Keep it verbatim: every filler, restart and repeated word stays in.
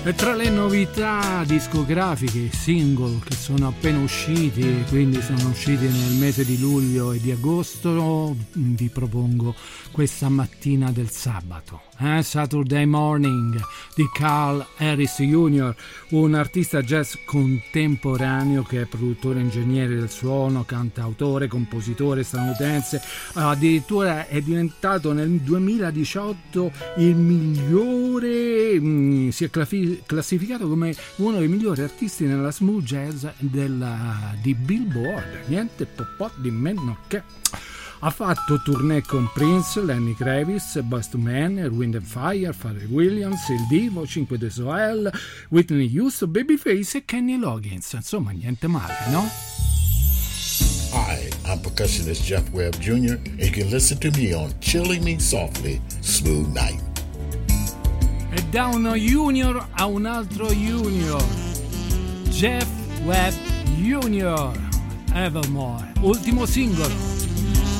E tra le novità discografiche, i single che sono appena usciti, quindi sono usciti nel mese di luglio e di agosto, vi propongo Questa mattina del sabato, eh? Saturday Morning di Carl Harris junior, un artista jazz contemporaneo che è produttore ingegnere del suono, cantautore, compositore statunitense, addirittura è diventato nel duemiladiciotto il migliore, mh, si è classificato come uno dei migliori artisti nella smooth jazz della, di Billboard, niente po' po' di meno che. Ha fatto tournée con Prince, Lenny Kravitz, Boyz two Men, Wind and Fire, Pharrell Williams, Il Divo, Cinque de Soel, Whitney Houston, Babyface e Kenny Loggins. Insomma, niente male, no? Hi, I'm percussionist Jeff Webb Junior and you can listen to me on Chilling Me Softly, Smooth Night. E da uno junior a un altro junior, Jeff Webb junior, Evermore, ultimo singolo.